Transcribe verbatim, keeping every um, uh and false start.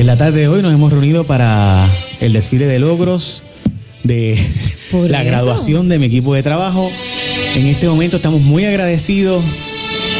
En la tarde de hoy nos hemos reunido para el desfile de logros de Por la eso. graduación de mi equipo de trabajo. En este momento estamos muy agradecidos